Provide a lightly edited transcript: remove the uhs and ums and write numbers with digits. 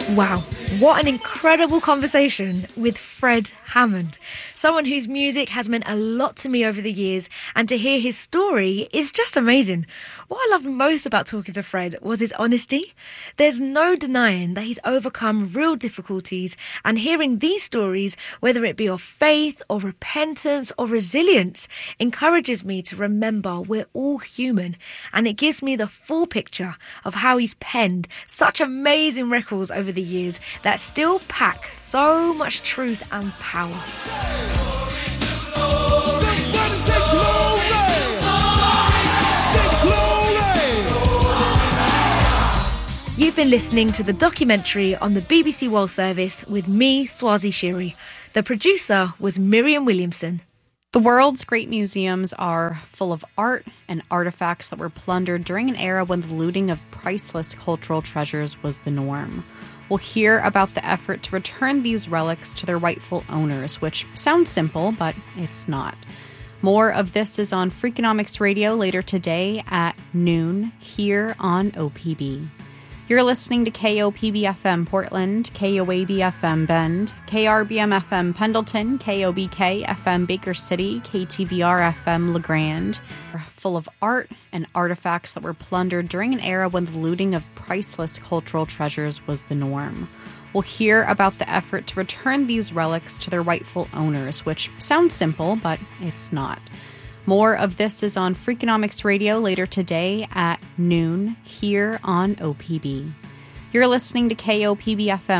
Wow, what an incredible conversation with Fred Hammond, someone whose music has meant a lot to me over the years, and to hear his story is just amazing. What I loved most about talking to Fred was his honesty. There's no denying that he's overcome real difficulties, and hearing these stories, whether it be of faith or repentance or resilience, encourages me to remember we're all human, and it gives me the full picture of how he's penned such amazing records over the years that still pack so much truth and power. You've been listening to the documentary on the BBC World Service with me, Swazi Shiri. The producer was Miriam Williamson. The world's great museums are full of art and artifacts that were plundered during an era when the looting of priceless cultural treasures was the norm. We'll hear about the effort to return these relics to their rightful owners, which sounds simple, but it's not. More of this is on Freakonomics Radio later today at noon here on OPB. You're listening to KOPB FM Portland, KOAB FM Bend, KRBM FM Pendleton, KOBK FM Baker City, KTVR FM LeGrand. Full of art and artifacts that were plundered during an era when the looting of priceless cultural treasures was the norm. We'll hear about the effort to return these relics to their rightful owners, which sounds simple, but it's not. More of this is on Freakonomics Radio later today at noon here on OPB. You're listening to KOPB FM